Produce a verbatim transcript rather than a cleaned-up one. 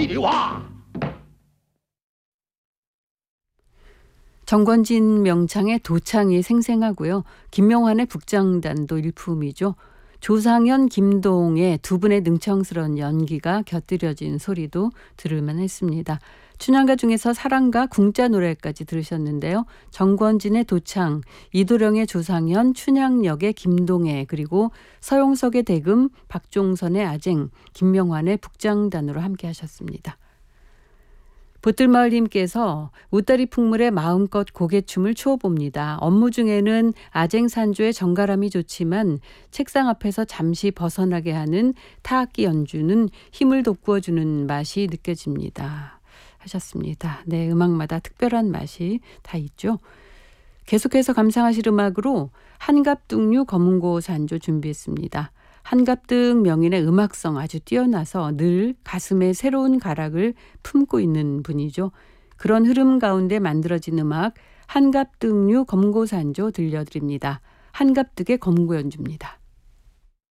이리 와. 정권진 명창의 도창이 생생하고요. 김명환의 북장단도 일품이죠. 조상현, 김동의 두 분의 능청스러운 연기가 곁들여진 소리도 들을만 했습니다. 춘향가 중에서 사랑가 궁자 노래까지 들으셨는데요. 정권진의 도창, 이도령의 조상현, 춘향역의 김동애, 그리고 서용석의 대금, 박종선의 아쟁, 김명환의 북장단으로 함께 하셨습니다. 보뜰마을님께서 웃다리 풍물에 마음껏 고개춤을 추어봅니다. 업무 중에는 아쟁산조의 정갈함이 좋지만 책상 앞에서 잠시 벗어나게 하는 타악기 연주는 힘을 돋구어주는 맛이 느껴집니다. 하셨습니다. 네, 음악마다 특별한 맛이 다 있죠. 계속해서 감상하실 음악으로 한갑등류 검은고 산조 준비했습니다. 한갑등 명인의 음악성 아주 뛰어나서 늘 가슴에 새로운 가락을 품고 있는 분이죠. 그런 흐름 가운데 만들어진 음악 한갑등류 검은고 산조 들려드립니다. 한갑등의 검은고 연주입니다.